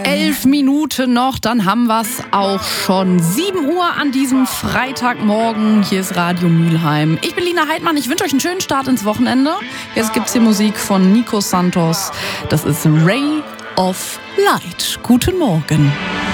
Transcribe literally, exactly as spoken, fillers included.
Elf Minuten noch, dann haben wir es auch schon. sieben Uhr an diesem Freitagmorgen. Hier ist Radio Mülheim. Ich bin Lina Heidmann. Ich wünsche euch einen schönen Start ins Wochenende. Jetzt gibt's hier Musik von Nico Santos. Das ist Ray of Light. Guten Morgen.